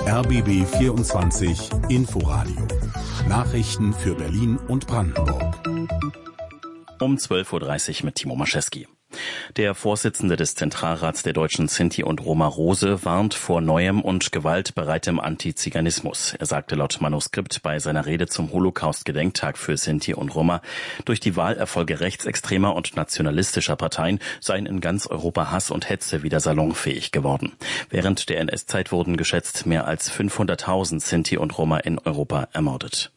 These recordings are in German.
RBB 24 Inforadio. Nachrichten für Berlin und Brandenburg. Um 12.30 Uhr mit Timo Maschewski. Der Vorsitzende des Zentralrats der Deutschen Sinti und Roma Rose warnt vor neuem und gewaltbereitem Antiziganismus. Er sagte laut Manuskript bei seiner Rede zum Holocaust-Gedenktag für Sinti und Roma, durch die Wahlerfolge rechtsextremer und nationalistischer Parteien seien in ganz Europa Hass und Hetze wieder salonfähig geworden. Während der NS-Zeit wurden geschätzt mehr als 500.000 Sinti und Roma in Europa ermordet.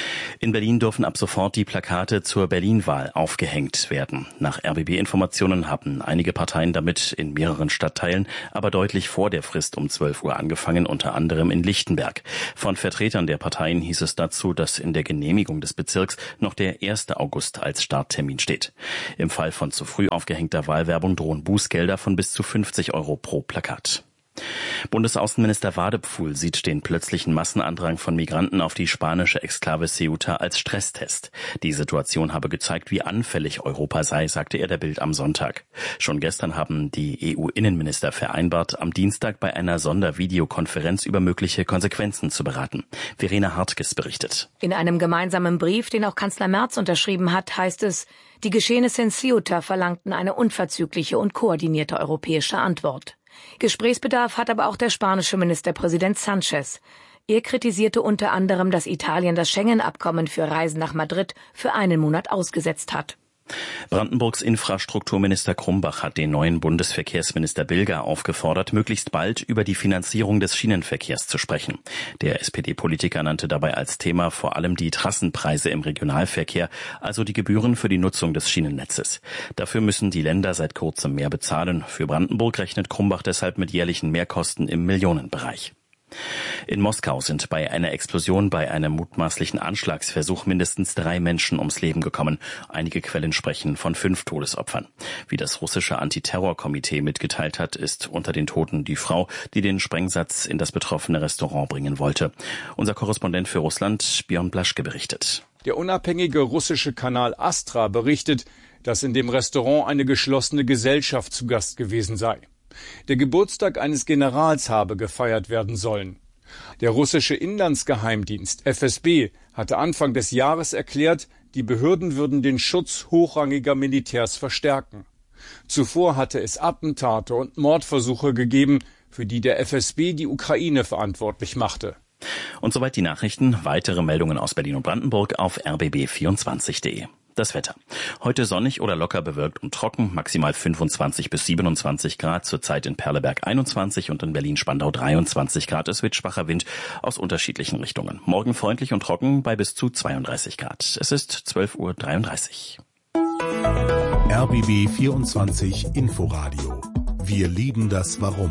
In Berlin dürfen ab sofort die Plakate zur Berlin-Wahl aufgehängt werden. Nach RBB-Informationen haben einige Parteien damit in mehreren Stadtteilen, aber deutlich vor der Frist um 12 Uhr angefangen, unter anderem in Lichtenberg. Von Vertretern der Parteien hieß es dazu, dass in der Genehmigung des Bezirks noch der 1. August als Starttermin steht. Im Fall von zu früh aufgehängter Wahlwerbung drohen Bußgelder von bis zu 50 € pro Plakat. Bundesaußenminister Wadepfuhl sieht den plötzlichen Massenandrang von Migranten auf die spanische Exklave Ceuta als Stresstest. Die Situation habe gezeigt, wie anfällig Europa sei, sagte er der Bild am Sonntag. Schon gestern haben die EU-Innenminister vereinbart, am Dienstag bei einer Sondervideokonferenz über mögliche Konsequenzen zu beraten. Verena Hartges berichtet. In einem gemeinsamen Brief, den auch Kanzler Merz unterschrieben hat, heißt es, die Geschehnisse in Ceuta verlangten eine unverzügliche und koordinierte europäische Antwort. Gesprächsbedarf hat aber auch der spanische Ministerpräsident Sánchez. Er kritisierte unter anderem, dass Italien das Schengen-Abkommen für Reisen nach Madrid für einen Monat ausgesetzt hat. Brandenburgs Infrastrukturminister Krumbach hat den neuen Bundesverkehrsminister Bilger aufgefordert, möglichst bald über die Finanzierung des Schienenverkehrs zu sprechen. Der SPD-Politiker nannte dabei als Thema vor allem die Trassenpreise im Regionalverkehr, also die Gebühren für die Nutzung des Schienennetzes. Dafür müssen die Länder seit kurzem mehr bezahlen. Für Brandenburg rechnet Krumbach deshalb mit jährlichen Mehrkosten im Millionenbereich. In Moskau sind bei einer Explosion bei einem mutmaßlichen Anschlagsversuch mindestens 3 Menschen ums Leben gekommen. Einige Quellen sprechen von 5 Todesopfern. Wie das russische Antiterrorkomitee mitgeteilt hat, ist unter den Toten die Frau, die den Sprengsatz in das betroffene Restaurant bringen wollte. Unser Korrespondent für Russland, Björn Blaschke, berichtet. Der unabhängige russische Kanal Astra berichtet, dass in dem Restaurant eine geschlossene Gesellschaft zu Gast gewesen sei. Der Geburtstag eines Generals habe gefeiert werden sollen. Der russische Inlandsgeheimdienst FSB hatte Anfang des Jahres erklärt, die Behörden würden den Schutz hochrangiger Militärs verstärken. Zuvor hatte es Attentate und Mordversuche gegeben, für die der FSB die Ukraine verantwortlich machte. Und soweit die Nachrichten. Weitere Meldungen aus Berlin und Brandenburg auf rbb24.de. Das Wetter. Heute sonnig oder locker bewölkt und trocken, maximal 25 bis 27 Grad, zurzeit in Perleberg 21 und in Berlin-Spandau 23 Grad. Es wird schwacher Wind aus unterschiedlichen Richtungen. Morgen freundlich und trocken bei bis zu 32 Grad. Es ist 12.33 Uhr. RBB 24 Inforadio. Wir lieben das Warum.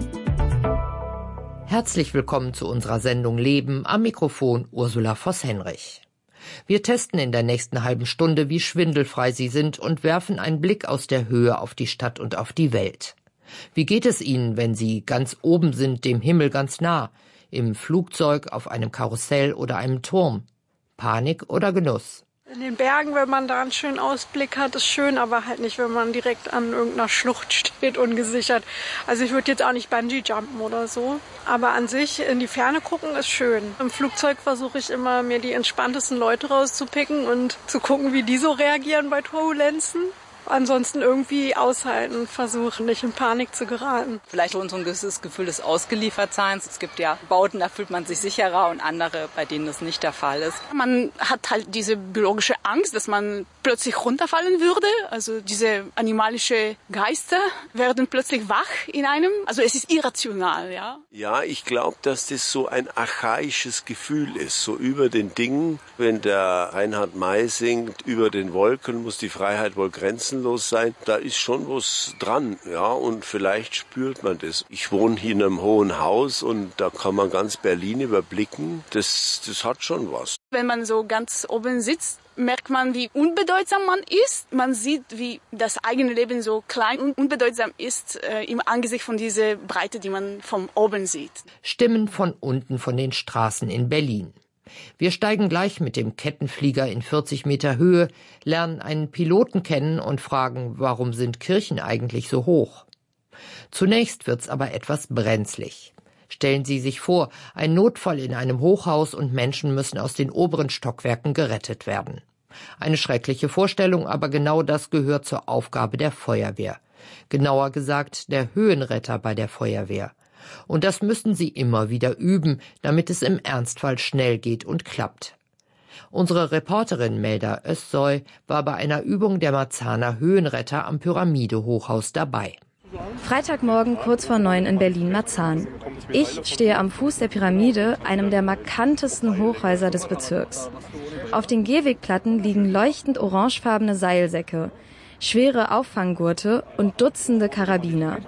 Herzlich willkommen zu unserer Sendung Leben, am Mikrofon Ursula Voss-Henrich. Wir testen in der nächsten halben Stunde, wie schwindelfrei Sie sind und werfen einen Blick aus der Höhe auf die Stadt und auf die Welt. Wie geht es Ihnen, wenn Sie ganz oben sind, dem Himmel ganz nah, im Flugzeug, auf einem Karussell oder einem Turm? Panik oder Genuss? In den Bergen, wenn man da einen schönen Ausblick hat, ist schön, aber halt nicht, wenn man direkt an irgendeiner Schlucht steht, ungesichert. Also ich würde jetzt auch nicht Bungee-Jumpen oder so. Aber an sich in die Ferne gucken ist schön. Im Flugzeug versuche ich immer, mir die entspanntesten Leute rauszupicken und zu gucken, wie die so reagieren bei Turbulenzen. Ansonsten irgendwie aushalten, versuchen, nicht in Panik zu geraten. Vielleicht schon so ein gewisses Gefühl des Ausgeliefertseins. Es gibt ja Bauten, da fühlt man sich sicherer und andere, bei denen das nicht der Fall ist. Man hat halt diese biologische Angst, dass man plötzlich runterfallen würde. Also diese animalische Geister werden plötzlich wach in einem. Also es ist irrational, ja. Ja, ich glaube, dass das so ein archaisches Gefühl ist, so über den Dingen. Wenn der Reinhard May singt, über den Wolken muss die Freiheit wohl grenzenlos sein, da ist schon was dran, ja, und vielleicht spürt man das. Ich wohne hier in einem hohen Haus und da kann man ganz Berlin überblicken. Das hat schon was. Wenn man so ganz oben sitzt, merkt man, wie unbedeutsam man ist. Man sieht, wie das eigene Leben so klein und unbedeutsam ist im Angesicht von dieser Breite, die man von oben sieht. Stimmen von unten von den Straßen in Berlin. Wir steigen gleich mit dem Kettenflieger in 40 Meter Höhe, lernen einen Piloten kennen und fragen, warum sind Kirchen eigentlich so hoch? Zunächst wird's aber etwas brenzlig. Stellen Sie sich vor, ein Notfall in einem Hochhaus und Menschen müssen aus den oberen Stockwerken gerettet werden. Eine schreckliche Vorstellung, aber genau das gehört zur Aufgabe der Feuerwehr. Genauer gesagt, der Höhenretter bei der Feuerwehr. Und das müssen sie immer wieder üben, damit es im Ernstfall schnell geht und klappt. Unsere Reporterin Melda Özsoy war bei einer Übung der Marzahner Höhenretter am Pyramide-Hochhaus dabei. Freitagmorgen kurz vor 9 in Berlin-Marzahn. Ich stehe am Fuß der Pyramide, einem der markantesten Hochhäuser des Bezirks. Auf den Gehwegplatten liegen leuchtend orangefarbene Seilsäcke, schwere Auffanggurte und Dutzende Karabiner.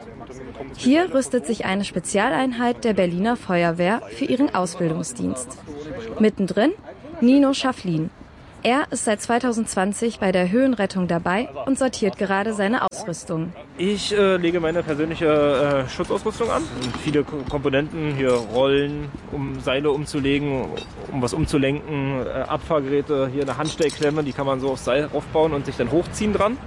Hier rüstet sich eine Spezialeinheit der Berliner Feuerwehr für ihren Ausbildungsdienst. Mittendrin Nino Schafflin. Er ist seit 2020 bei der Höhenrettung dabei und sortiert gerade seine Ausrüstung. Ich lege meine persönliche Schutzausrüstung an. Viele Komponenten, hier Rollen, um Seile umzulegen, um was umzulenken, Abfahrgeräte, hier eine Handstellklemme, die kann man so aufs Seil aufbauen und sich dann hochziehen dran.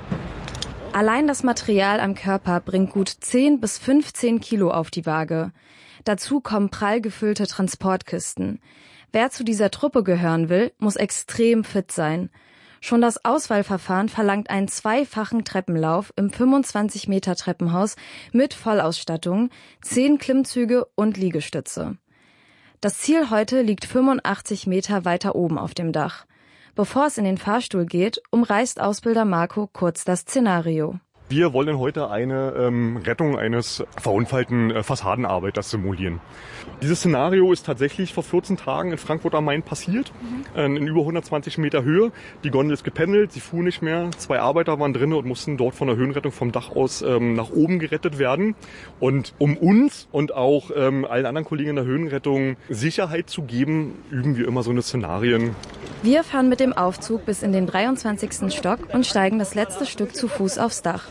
Allein das Material am Körper bringt gut 10 bis 15 Kilo auf die Waage. Dazu kommen prall gefüllte Transportkisten. Wer zu dieser Truppe gehören will, muss extrem fit sein. Schon das Auswahlverfahren verlangt einen zweifachen Treppenlauf im 25-Meter-Treppenhaus mit Vollausstattung, 10 Klimmzüge und Liegestütze. Das Ziel heute liegt 85 Meter weiter oben auf dem Dach. Bevor es in den Fahrstuhl geht, umreißt Ausbilder Marco kurz das Szenario. Wir wollen heute eine Rettung eines verunfallten Fassadenarbeiters simulieren. Dieses Szenario ist tatsächlich vor 14 Tagen in Frankfurt am Main passiert, in über 120 Meter Höhe. Die Gondel ist gependelt, sie fuhr nicht mehr. 2 Arbeiter waren drin und mussten dort von der Höhenrettung vom Dach aus nach oben gerettet werden. Und um uns und auch allen anderen Kollegen in der Höhenrettung Sicherheit zu geben, üben wir immer so eine Szenarien. Wir fahren mit dem Aufzug bis in den 23. Stock und steigen das letzte Stück zu Fuß aufs Dach.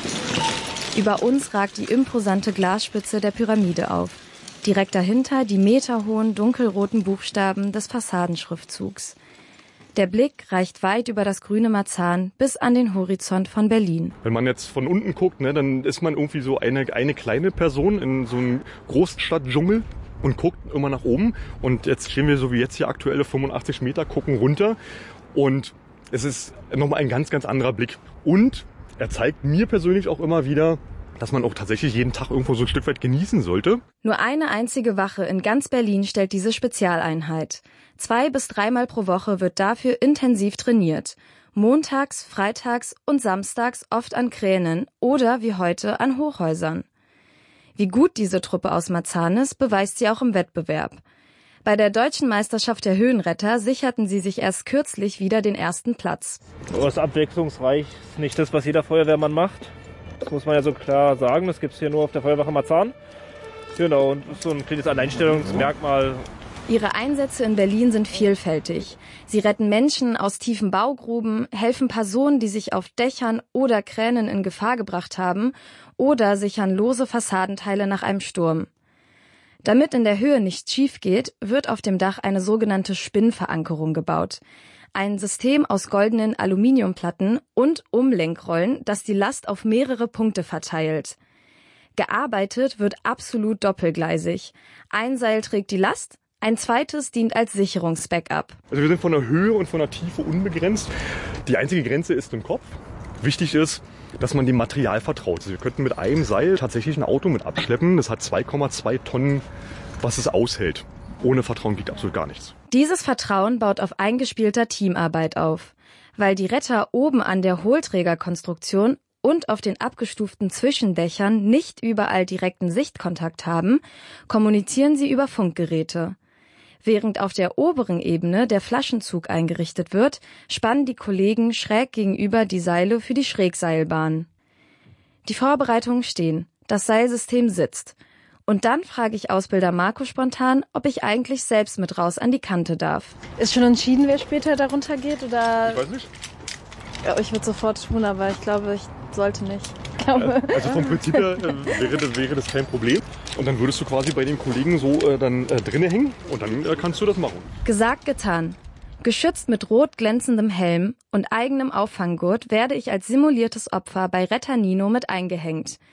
Über uns ragt die imposante Glasspitze der Pyramide auf. Direkt dahinter die meterhohen dunkelroten Buchstaben des Fassadenschriftzugs. Der Blick reicht weit über das grüne Marzahn bis an den Horizont von Berlin. Wenn man jetzt von unten guckt, dann ist man irgendwie so eine kleine Person in so einem Großstadtdschungel und guckt immer nach oben. Und jetzt stehen wir so wie jetzt hier aktuelle 85 Meter, gucken runter. Und es ist nochmal ein ganz, ganz anderer Blick. Und er zeigt mir persönlich auch immer wieder, dass man auch tatsächlich jeden Tag irgendwo so ein Stück weit genießen sollte. Nur eine einzige Wache in ganz Berlin stellt diese Spezialeinheit. 2 bis 3 Mal pro Woche wird dafür intensiv trainiert. Montags, freitags und samstags oft an Kränen oder wie heute an Hochhäusern. Wie gut diese Truppe aus Marzahn ist, beweist sie auch im Wettbewerb. Bei der Deutschen Meisterschaft der Höhenretter sicherten sie sich erst kürzlich wieder den ersten Platz. Das ist abwechslungsreich, ist nicht das, was jeder Feuerwehrmann macht. Das muss man ja so klar sagen, das gibt es hier nur auf der Feuerwache Marzahn. Genau, und das ist so ein kleines Alleinstellungsmerkmal. Ihre Einsätze in Berlin sind vielfältig. Sie retten Menschen aus tiefen Baugruben, helfen Personen, die sich auf Dächern oder Kränen in Gefahr gebracht haben, oder sichern lose Fassadenteile nach einem Sturm. Damit in der Höhe nichts schief geht, wird auf dem Dach eine sogenannte Spinnverankerung gebaut. Ein System aus goldenen Aluminiumplatten und Umlenkrollen, das die Last auf mehrere Punkte verteilt. Gearbeitet wird absolut doppelgleisig. Ein Seil trägt die Last, ein zweites dient als Sicherungsbackup. Also wir sind von der Höhe und von der Tiefe unbegrenzt. Die einzige Grenze ist im Kopf. Wichtig ist, dass man dem Material vertraut. Also wir könnten mit einem Seil tatsächlich ein Auto mit abschleppen. Das hat 2,2 Tonnen, was es aushält. Ohne Vertrauen geht absolut gar nichts. Dieses Vertrauen baut auf eingespielter Teamarbeit auf. Weil die Retter oben an der Hohlträgerkonstruktion und auf den abgestuften Zwischendächern nicht überall direkten Sichtkontakt haben, kommunizieren sie über Funkgeräte. Während auf der oberen Ebene der Flaschenzug eingerichtet wird, spannen die Kollegen schräg gegenüber die Seile für die Schrägseilbahn. Die Vorbereitungen stehen, das Seilsystem sitzt. Und dann frage ich Ausbilder Marco spontan, ob ich eigentlich selbst mit raus an die Kante darf. Ist schon entschieden, wer später darunter geht? Oder? Ich weiß nicht. Ja, ich würde sofort tun, aber ich glaube, ich sollte nicht. Also vom Prinzip her wäre das kein Problem. Und dann würdest du quasi bei den Kollegen so drinnen hängen und dann kannst du das machen. Gesagt, getan. Geschützt mit rot glänzendem Helm und eigenem Auffanggurt werde ich als simuliertes Opfer bei Retter Nino mit eingehängt.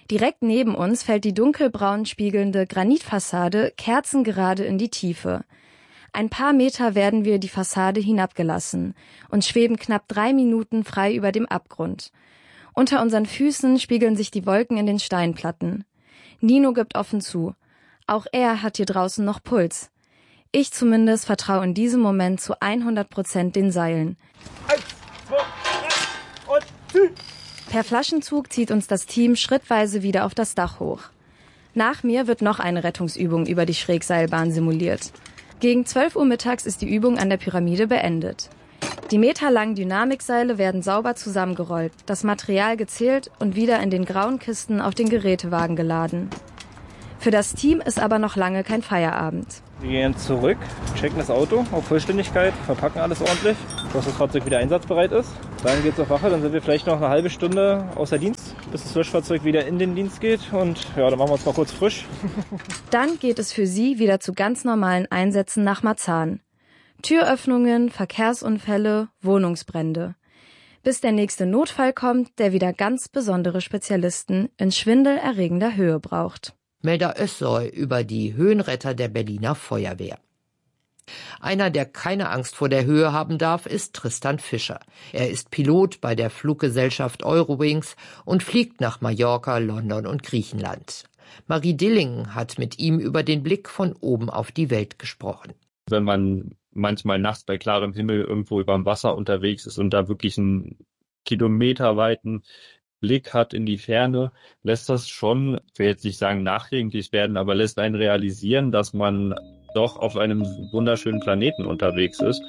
Direkt neben uns fällt die dunkelbraun spiegelnde Granitfassade kerzengerade in die Tiefe. Ein paar Meter werden wir die Fassade hinabgelassen und schweben knapp 3 Minuten frei über dem Abgrund. Unter unseren Füßen spiegeln sich die Wolken in den Steinplatten. Nino gibt offen zu. Auch er hat hier draußen noch Puls. Ich zumindest vertraue in diesem Moment zu 100% den Seilen. 1, 2, 3 und zieh! Per Flaschenzug zieht uns das Team schrittweise wieder auf das Dach hoch. Nach mir wird noch eine Rettungsübung über die Schrägseilbahn simuliert. Gegen 12 Uhr mittags ist die Übung an der Pyramide beendet. Die meterlangen Dynamikseile werden sauber zusammengerollt, das Material gezählt und wieder in den grauen Kisten auf den Gerätewagen geladen. Für das Team ist aber noch lange kein Feierabend. Wir gehen zurück, checken das Auto auf Vollständigkeit, verpacken alles ordentlich, dass das Fahrzeug wieder einsatzbereit ist. Dann geht's auf Wache, dann sind wir vielleicht noch eine halbe Stunde außer Dienst, bis das Löschfahrzeug wieder in den Dienst geht. Und ja, dann machen wir uns mal kurz frisch. Dann geht es für sie wieder zu ganz normalen Einsätzen nach Marzahn. Türöffnungen, Verkehrsunfälle, Wohnungsbrände. Bis der nächste Notfall kommt, der wieder ganz besondere Spezialisten in schwindelerregender Höhe braucht. Melda Özsoy über die Höhenretter der Berliner Feuerwehr. Einer, der keine Angst vor der Höhe haben darf, ist Tristan Fischer. Er ist Pilot bei der Fluggesellschaft Eurowings und fliegt nach Mallorca, London und Griechenland. Marie Dilling hat mit ihm über den Blick von oben auf die Welt gesprochen. Wenn man manchmal nachts bei klarem Himmel irgendwo über dem Wasser unterwegs ist und da wirklich einen kilometerweiten Blick hat in die Ferne, lässt das schon, ich will jetzt nicht sagen nachdenklich werden, aber lässt einen realisieren, dass man doch auf einem wunderschönen Planeten unterwegs ist.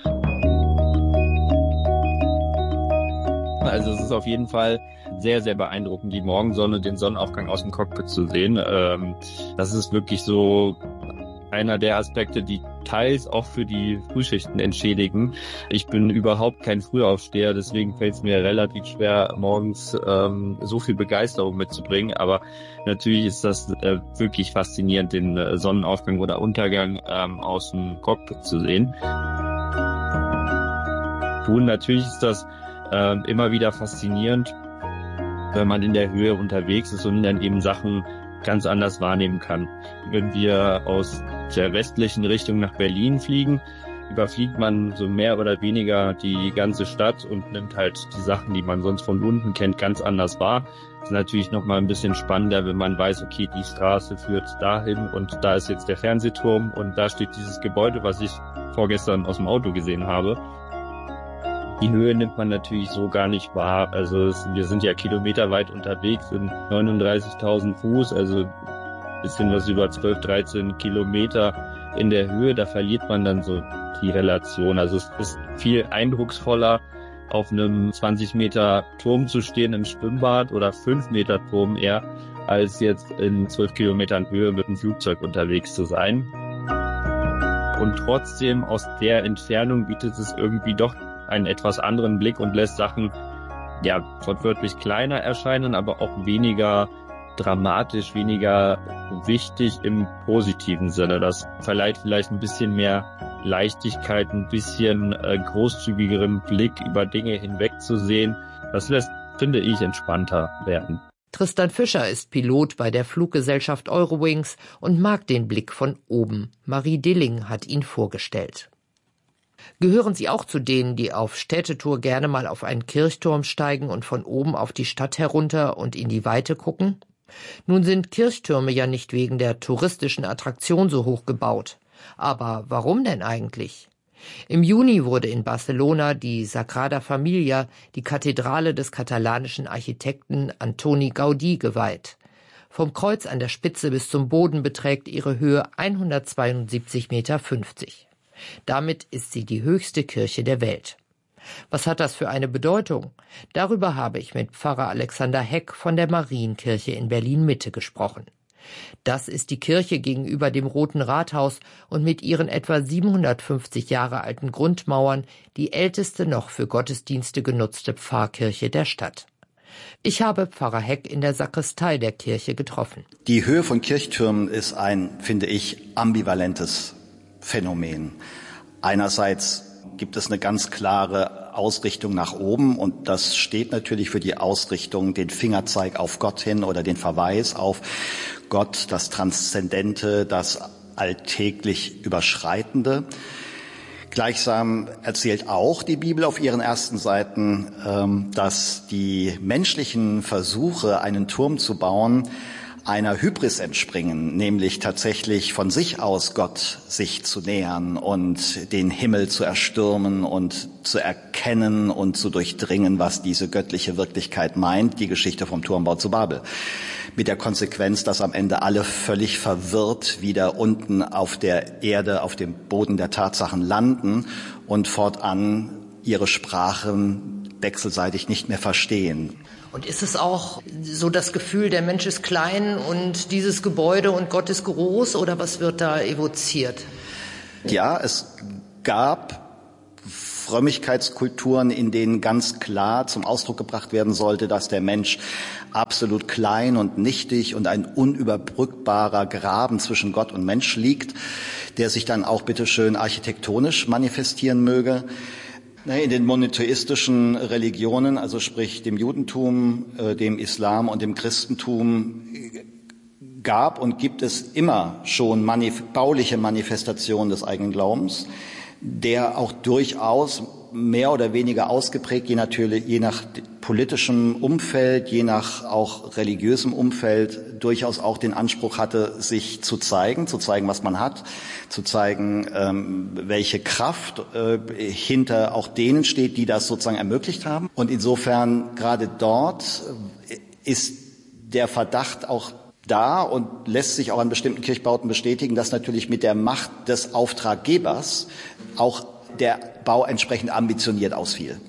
Also es ist auf jeden Fall sehr, sehr beeindruckend, die Morgensonne, den Sonnenaufgang aus dem Cockpit zu sehen. Das ist wirklich so einer der Aspekte, die teils auch für die Frühschichten entschädigen. Ich bin überhaupt kein Frühaufsteher, deswegen fällt es mir relativ schwer, morgens so viel Begeisterung mitzubringen. Aber natürlich ist das wirklich faszinierend, den Sonnenaufgang oder Untergang aus dem Cockpit zu sehen. Und natürlich ist das immer wieder faszinierend, wenn man in der Höhe unterwegs ist und dann eben Sachen ganz anders wahrnehmen kann. Wenn wir aus der westlichen Richtung nach Berlin fliegen, überfliegt man so mehr oder weniger die ganze Stadt und nimmt halt die Sachen, die man sonst von unten kennt, ganz anders wahr. Das ist natürlich nochmal ein bisschen spannender, wenn man weiß, okay, die Straße führt dahin und da ist jetzt der Fernsehturm und da steht dieses Gebäude, was ich vorgestern aus dem Auto gesehen habe. Die Höhe nimmt man natürlich so gar nicht wahr. Also wir sind ja kilometerweit unterwegs, sind 39.000 Fuß, also ein bisschen was über 12, 13 Kilometer in der Höhe. Da verliert man dann so die Relation. Also es ist viel eindrucksvoller, auf einem 20 Meter Turm zu stehen im Schwimmbad oder 5 Meter Turm eher, als jetzt in 12 Kilometern Höhe mit einem Flugzeug unterwegs zu sein. Und trotzdem aus der Entfernung bietet es irgendwie doch einen etwas anderen Blick und lässt Sachen ja wortwörtlich kleiner erscheinen, aber auch weniger dramatisch, weniger wichtig im positiven Sinne. Das verleiht vielleicht ein bisschen mehr Leichtigkeit, ein bisschen großzügigeren Blick über Dinge hinwegzusehen. Das lässt, finde ich, entspannter werden. Tristan Fischer ist Pilot bei der Fluggesellschaft Eurowings und mag den Blick von oben. Marie Dilling hat ihn vorgestellt. Gehören Sie auch zu denen, die auf Städtetour gerne mal auf einen Kirchturm steigen und von oben auf die Stadt herunter und in die Weite gucken? Nun sind Kirchtürme ja nicht wegen der touristischen Attraktion so hoch gebaut. Aber warum denn eigentlich? Im Juni wurde in Barcelona die Sagrada Familia, die Kathedrale des katalanischen Architekten Antoni Gaudí, geweiht. Vom Kreuz an der Spitze bis zum Boden beträgt ihre Höhe 172,50 Meter. Damit ist sie die höchste Kirche der Welt. Was hat das für eine Bedeutung? Darüber habe ich mit Pfarrer Alexander Heck von der Marienkirche in Berlin-Mitte gesprochen. Das ist die Kirche gegenüber dem Roten Rathaus und mit ihren etwa 750 Jahre alten Grundmauern die älteste noch für Gottesdienste genutzte Pfarrkirche der Stadt. Ich habe Pfarrer Heck in der Sakristei der Kirche getroffen. Die Höhe von Kirchtürmen ist ein, finde ich, ambivalentes Phänomen. Einerseits gibt es eine ganz klare Ausrichtung nach oben. Und das steht natürlich für die Ausrichtung, den Fingerzeig auf Gott hin oder den Verweis auf Gott, das Transzendente, das alltäglich Überschreitende. Gleichsam erzählt auch die Bibel auf ihren ersten Seiten, dass die menschlichen Versuche, einen Turm zu bauen, einer Hybris entspringen, nämlich tatsächlich von sich aus Gott sich zu nähern und den Himmel zu erstürmen und zu erkennen und zu durchdringen, was diese göttliche Wirklichkeit meint, die Geschichte vom Turmbau zu Babel. Mit der Konsequenz, dass am Ende alle völlig verwirrt wieder unten auf der Erde, auf dem Boden der Tatsachen landen und fortan ihre Sprachen wechselseitig nicht mehr verstehen. Und ist es auch so das Gefühl, der Mensch ist klein und dieses Gebäude und Gott ist groß, oder was wird da evoziert? Ja, es gab Frömmigkeitskulturen, in denen ganz klar zum Ausdruck gebracht werden sollte, dass der Mensch absolut klein und nichtig und ein unüberbrückbarer Graben zwischen Gott und Mensch liegt, der sich dann auch bitteschön architektonisch manifestieren möge. In den monotheistischen Religionen, also sprich dem Judentum, dem Islam und dem Christentum, gab und gibt es immer schon bauliche Manifestationen des eigenen Glaubens, der auch durchaus mehr oder weniger ausgeprägt, je nach politischem Umfeld, je nach auch religiösem Umfeld, durchaus auch den Anspruch hatte, sich zu zeigen, was man hat, zu zeigen, welche Kraft hinter auch denen steht, die das sozusagen ermöglicht haben. Und insofern gerade dort ist der Verdacht auch da und lässt sich auch an bestimmten Kirchbauten bestätigen, dass natürlich mit der Macht des Auftraggebers auch der Bau entsprechend ambitioniert ausfiel.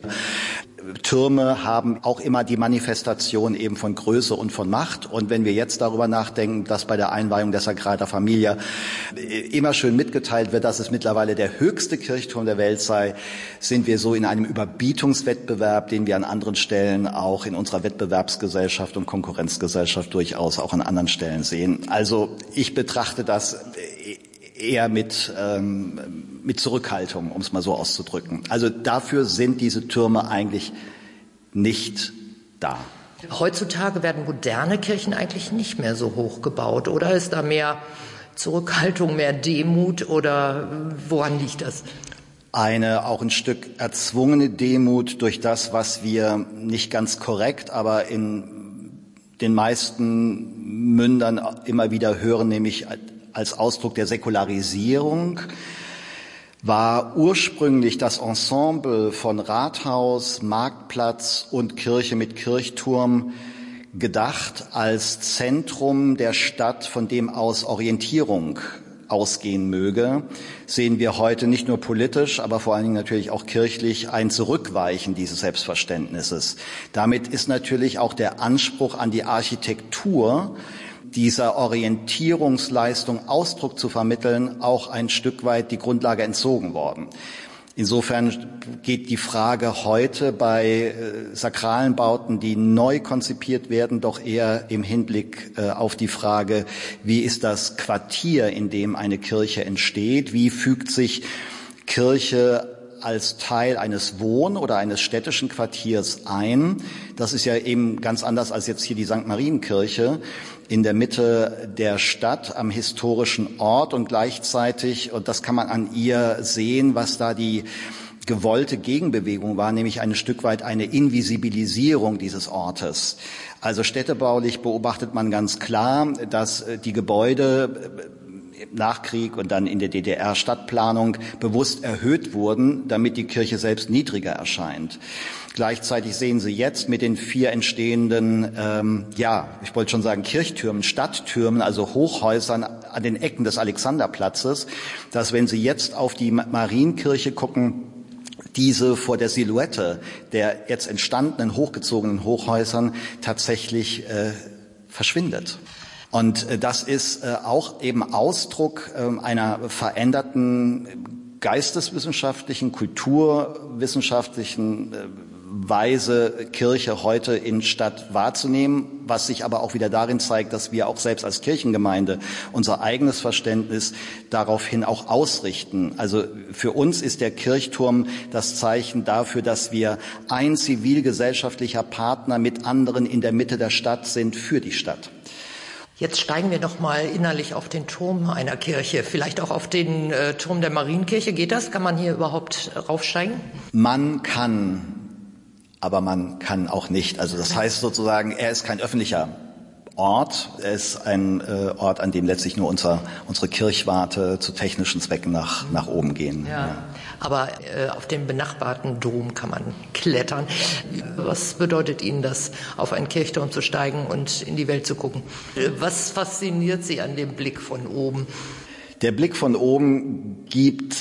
Türme haben auch immer die Manifestation eben von Größe und von Macht. Und wenn wir jetzt darüber nachdenken, dass bei der Einweihung der Sagrada Familia immer schön mitgeteilt wird, dass es mittlerweile der höchste Kirchturm der Welt sei, sind wir so in einem Überbietungswettbewerb, den wir an anderen Stellen auch in unserer Wettbewerbsgesellschaft und Konkurrenzgesellschaft durchaus auch an anderen Stellen sehen. Also ich betrachte das eher mit Zurückhaltung, um es mal so auszudrücken. Also dafür sind diese Türme eigentlich nicht da. Heutzutage werden moderne Kirchen eigentlich nicht mehr so hoch gebaut, oder ist da mehr Zurückhaltung, mehr Demut, oder woran liegt das? Auch ein Stück erzwungene Demut durch das, was wir nicht ganz korrekt, aber in den meisten Mündern immer wieder hören, nämlich als Ausdruck der Säkularisierung, war ursprünglich das Ensemble von Rathaus, Marktplatz und Kirche mit Kirchturm gedacht als Zentrum der Stadt, von dem aus Orientierung ausgehen möge, sehen wir heute nicht nur politisch, aber vor allen Dingen natürlich auch kirchlich ein Zurückweichen dieses Selbstverständnisses. Damit ist natürlich auch der Anspruch an die Architektur dieser Orientierungsleistung Ausdruck zu vermitteln, auch ein Stück weit die Grundlage entzogen worden. Insofern geht die Frage heute bei sakralen Bauten, die neu konzipiert werden, doch eher im Hinblick auf die Frage, wie ist das Quartier, in dem eine Kirche entsteht, wie fügt sich Kirche als Teil eines Wohn- oder eines städtischen Quartiers ein. Das ist ja eben ganz anders als jetzt hier die St. Marienkirche in der Mitte der Stadt am historischen Ort und gleichzeitig, und das kann man an ihr sehen, was da die gewollte Gegenbewegung war, nämlich ein Stück weit eine Invisibilisierung dieses Ortes. Also städtebaulich beobachtet man ganz klar, dass die Gebäude nach Krieg und dann in der DDR-Stadtplanung bewusst erhöht wurden, damit die Kirche selbst niedriger erscheint. Gleichzeitig sehen Sie jetzt mit den 4 entstehenden, ich wollte schon sagen Kirchtürmen, Stadttürmen, also Hochhäusern an den Ecken des Alexanderplatzes, dass wenn Sie jetzt auf die Marienkirche gucken, diese vor der Silhouette der jetzt entstandenen hochgezogenen Hochhäusern tatsächlich verschwindet. Und das ist auch eben Ausdruck einer veränderten geisteswissenschaftlichen, kulturwissenschaftlichen Weise Kirche heute in Stadt wahrzunehmen, was sich aber auch wieder darin zeigt, dass wir auch selbst als Kirchengemeinde unser eigenes Verständnis daraufhin auch ausrichten. Also für uns ist der Kirchturm das Zeichen dafür, dass wir ein zivilgesellschaftlicher Partner mit anderen in der Mitte der Stadt sind für die Stadt. Jetzt steigen wir noch mal innerlich auf den Turm einer Kirche, vielleicht auch auf den Turm der Marienkirche. Geht das? Kann man hier überhaupt raufsteigen? Man kann, aber man kann auch nicht. Also das heißt sozusagen, er ist kein öffentlicher Ort. Er ist ein Ort, an dem letztlich nur unsere Kirchwarte zu technischen Zwecken nach oben gehen. Ja. Aber auf dem benachbarten Dom kann man klettern. Was bedeutet Ihnen das, auf einen Kirchturm zu steigen und in die Welt zu gucken? Was fasziniert Sie an dem Blick von oben? Der Blick von oben gibt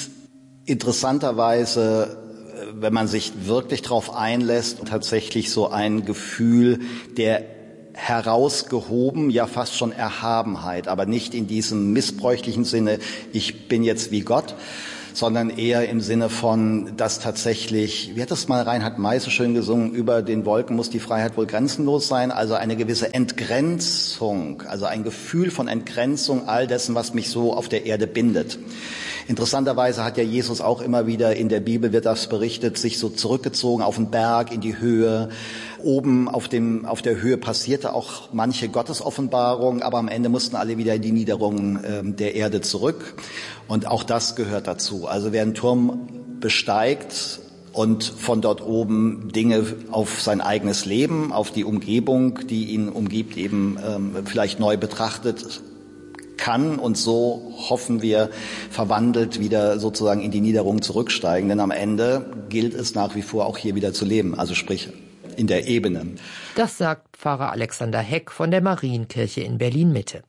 interessanterweise, wenn man sich wirklich darauf einlässt, tatsächlich so ein Gefühl der herausgehoben, ja fast schon Erhabenheit, aber nicht in diesem missbräuchlichen Sinne, ich bin jetzt wie Gott, sondern eher im Sinne von, dass tatsächlich, wie hat das mal Reinhard May so schön gesungen, über den Wolken muss die Freiheit wohl grenzenlos sein, also eine gewisse Entgrenzung, also ein Gefühl von Entgrenzung all dessen, was mich so auf der Erde bindet. Interessanterweise hat ja Jesus auch immer wieder, in der Bibel wird das berichtet, sich so zurückgezogen auf den Berg, in die Höhe. Oben auf der Höhe passierte auch manche Gottesoffenbarung, aber am Ende mussten alle wieder in die Niederungen der Erde zurück. Und auch das gehört dazu. Also wer einen Turm besteigt und von dort oben Dinge auf sein eigenes Leben, auf die Umgebung, die ihn umgibt, eben vielleicht neu betrachtet, kann und so, hoffen wir, verwandelt wieder sozusagen in die Niederung zurücksteigen. Denn am Ende gilt es nach wie vor auch hier wieder zu leben, also sprich in der Ebene. Das sagt Pfarrer Alexander Heck von der Marienkirche in Berlin-Mitte.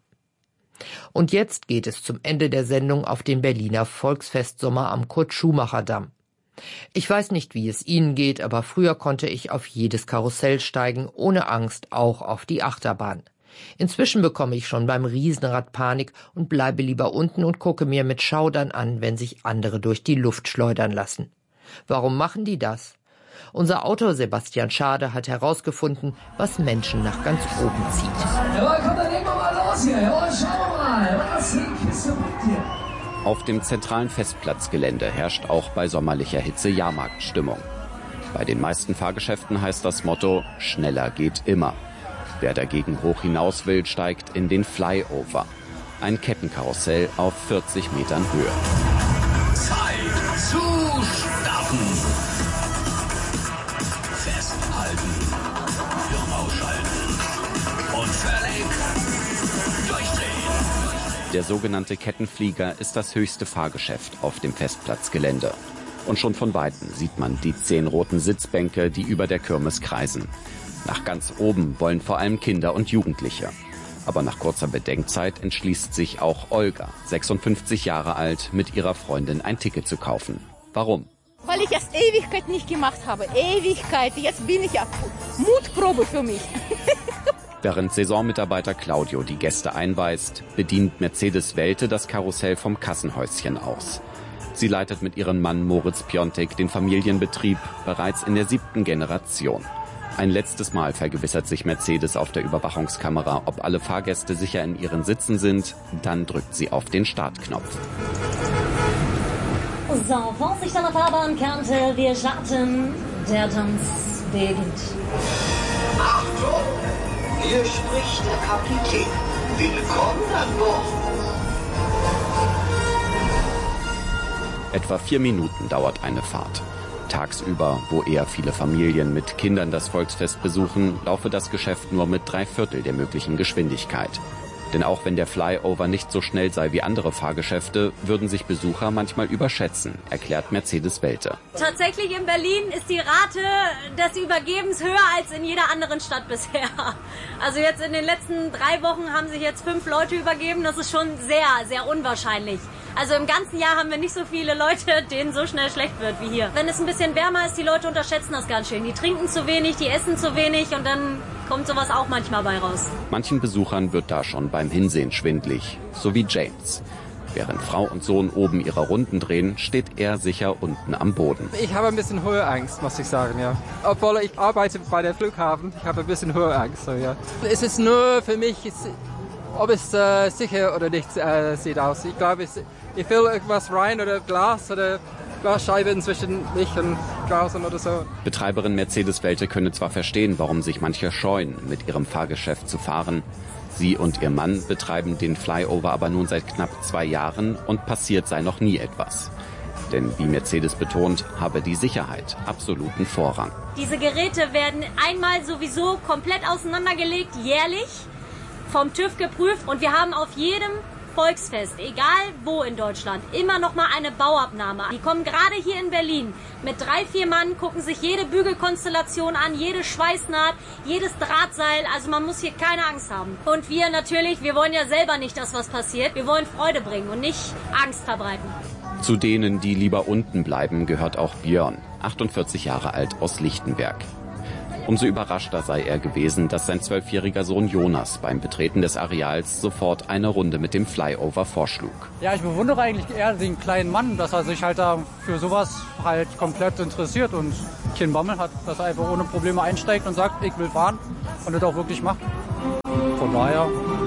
Und jetzt geht es zum Ende der Sendung auf den Berliner Volksfestsommer am Kurt-Schumacher-Damm. Ich weiß nicht, wie es Ihnen geht, aber früher konnte ich auf jedes Karussell steigen, ohne Angst, auch auf die Achterbahn. Inzwischen bekomme ich schon beim Riesenrad Panik und bleibe lieber unten und gucke mir mit Schaudern an, wenn sich andere durch die Luft schleudern lassen. Warum machen die das? Unser Autor Sebastian Schade hat herausgefunden, was Menschen nach ganz oben zieht. Jawohl, komm, dann legen wir mal los hier. Jawohl, schauen wir mal, was die Kiste bringt hier. Auf dem zentralen Festplatzgelände herrscht auch bei sommerlicher Hitze Jahrmarktstimmung. Bei den meisten Fahrgeschäften heißt das Motto, schneller geht immer. Wer dagegen hoch hinaus will, steigt in den Flyover. Ein Kettenkarussell auf 40 Metern Höhe. Zeit zu starten. Festhalten. Schirm ausschalten. Und völlig durchdrehen. Der sogenannte Kettenflieger ist das höchste Fahrgeschäft auf dem Festplatzgelände. Und schon von Weitem sieht man die 10 roten Sitzbänke, die über der Kirmes kreisen. Nach ganz oben wollen vor allem Kinder und Jugendliche. Aber nach kurzer Bedenkzeit entschließt sich auch Olga, 56 Jahre alt, mit ihrer Freundin ein Ticket zu kaufen. Warum? Weil ich es Ewigkeit nicht gemacht habe. Ewigkeit. Jetzt bin ich ja Mutprobe für mich. Während Saisonmitarbeiter Claudio die Gäste einweist, bedient Mercedes Welte das Karussell vom Kassenhäuschen aus. Sie leitet mit ihrem Mann Moritz Piontek den Familienbetrieb, bereits in der 7. Generation. Ein letztes Mal vergewissert sich Mercedes auf der Überwachungskamera, ob alle Fahrgäste sicher in ihren Sitzen sind. Dann drückt sie auf den Startknopf. So, Vorsicht an der Fahrbahnkante, wir starten. Der Tanz beginnt. Achtung, hier spricht der Kapitän. Willkommen an Bord. Etwa 4 Minuten dauert eine Fahrt. Tagsüber, wo eher viele Familien mit Kindern das Volksfest besuchen, laufe das Geschäft nur mit 3/4 der möglichen Geschwindigkeit. Denn auch wenn der Flyover nicht so schnell sei wie andere Fahrgeschäfte, würden sich Besucher manchmal überschätzen, erklärt Mercedes Welte. Tatsächlich in Berlin ist die Rate des Übergebens höher als in jeder anderen Stadt bisher. Also jetzt in den letzten 3 Wochen haben sich jetzt 5 Leute übergeben. Das ist schon sehr, sehr unwahrscheinlich. Also im ganzen Jahr haben wir nicht so viele Leute, denen so schnell schlecht wird wie hier. Wenn es ein bisschen wärmer ist, die Leute unterschätzen das ganz schön. Die trinken zu wenig, die essen zu wenig und dann kommt sowas auch manchmal bei raus. Manchen Besuchern wird da schon beim Hinsehen schwindlig, so wie James. Während Frau und Sohn oben ihre Runden drehen, steht er sicher unten am Boden. Ich habe ein bisschen Höheangst, muss ich sagen, ja. Obwohl ich arbeite bei der Flughafen, ich habe ein bisschen Höheangst, so, ja. Es ist nur für mich, ob es sicher oder nicht sieht aus. Ich glaube, ich will irgendwas rein oder Glas oder Glasscheiben zwischen mich und draußen oder so. Betreiberin Mercedes Welte könne zwar verstehen, warum sich manche scheuen, mit ihrem Fahrgeschäft zu fahren. Sie und ihr Mann betreiben den Flyover aber nun seit knapp 2 Jahren und passiert sei noch nie etwas. Denn wie Mercedes betont, habe die Sicherheit absoluten Vorrang. Diese Geräte werden einmal sowieso komplett auseinandergelegt, jährlich, vom TÜV geprüft. Und wir haben auf jedem Volksfest, egal wo in Deutschland, immer noch mal eine Bauabnahme. Die kommen gerade hier in Berlin mit 3-4 Mann, gucken sich jede Bügelkonstellation an, jede Schweißnaht, jedes Drahtseil. Also man muss hier keine Angst haben. Und wir natürlich, wir wollen ja selber nicht, dass was passiert. Wir wollen Freude bringen und nicht Angst verbreiten. Zu denen, die lieber unten bleiben, gehört auch Björn, 48 Jahre alt, aus Lichtenberg. Umso überraschter sei er gewesen, dass sein 12-jähriger Sohn Jonas beim Betreten des Areals sofort eine Runde mit dem Flyover vorschlug. Ja, ich bewundere eigentlich eher den kleinen Mann, dass er sich halt da für sowas halt komplett interessiert und keinen Bammel hat, dass er einfach ohne Probleme einsteigt und sagt, ich will fahren und das auch wirklich macht. Von daher,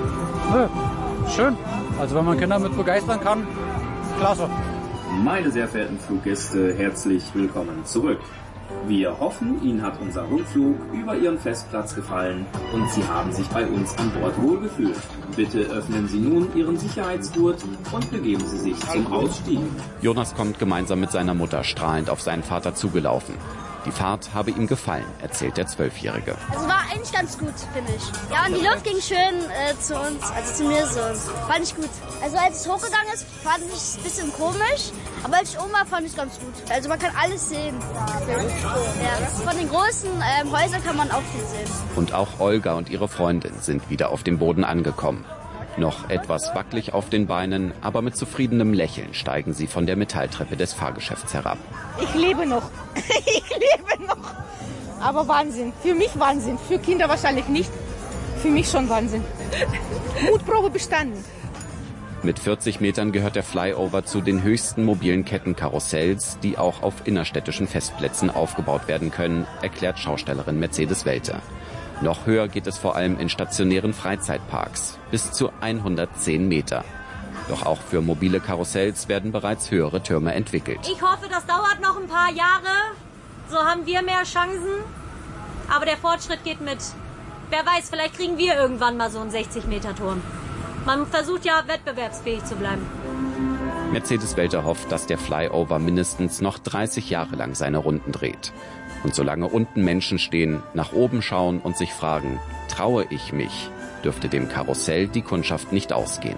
schön. Also wenn man Kinder mit begeistern kann, klasse. Meine sehr verehrten Fluggäste, herzlich willkommen zurück. Wir hoffen, Ihnen hat unser Rundflug über Ihren Festplatz gefallen und Sie haben sich bei uns an Bord wohlgefühlt. Bitte öffnen Sie nun Ihren Sicherheitsgurt und begeben Sie sich zum Ausstieg. Jonas kommt gemeinsam mit seiner Mutter strahlend auf seinen Vater zugelaufen. Die Fahrt habe ihm gefallen, erzählt der 12-Jährige. Also war eigentlich ganz gut, finde ich. Ja, und die Luft ging schön zu uns, also zu mir so. Fand ich gut. Also als es hochgegangen ist, fand ich es ein bisschen komisch. Aber als ich oben war, fand ich es ganz gut. Also man kann alles sehen. Ja. Von den großen Häusern kann man auch viel sehen. Und auch Olga und ihre Freundin sind wieder auf dem Boden angekommen. Noch etwas wackelig auf den Beinen, aber mit zufriedenem Lächeln steigen sie von der Metalltreppe des Fahrgeschäfts herab. Ich lebe noch. Ich lebe noch. Aber Wahnsinn. Für mich Wahnsinn. Für Kinder wahrscheinlich nicht. Für mich schon Wahnsinn. Mutprobe bestanden. Mit 40 Metern gehört der Flyover zu den höchsten mobilen Kettenkarussells, die auch auf innerstädtischen Festplätzen aufgebaut werden können, erklärt Schaustellerin Mercedes Welte. Noch höher geht es vor allem in stationären Freizeitparks, bis zu 110 Meter. Doch auch für mobile Karussells werden bereits höhere Türme entwickelt. Ich hoffe, das dauert noch ein paar Jahre. So haben wir mehr Chancen. Aber der Fortschritt geht mit. Wer weiß, vielleicht kriegen wir irgendwann mal so einen 60-Meter-Turm. Man versucht ja, wettbewerbsfähig zu bleiben. Mercedes Welte hofft, dass der Flyover mindestens noch 30 Jahre lang seine Runden dreht. Und solange unten Menschen stehen, nach oben schauen und sich fragen, traue ich mich, dürfte dem Karussell die Kundschaft nicht ausgehen.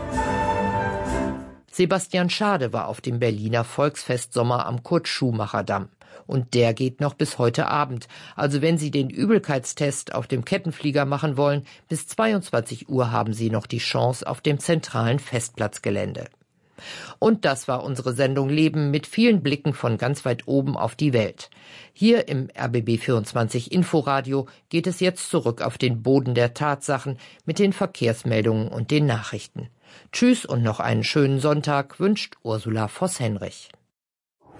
Sebastian Schade war auf dem Berliner Volksfestsommer am Kurt-Schumacher-Damm. Und der geht noch bis heute Abend. Also wenn Sie den Übelkeitstest auf dem Kettenflieger machen wollen, bis 22 Uhr haben Sie noch die Chance auf dem zentralen Festplatzgelände. Und das war unsere Sendung Leben mit vielen Blicken von ganz weit oben auf die Welt. Hier im RBB24 Inforadio geht es jetzt zurück auf den Boden der Tatsachen mit den Verkehrsmeldungen und den Nachrichten. Tschüss und noch einen schönen Sonntag wünscht Ursula Voss-Henrich.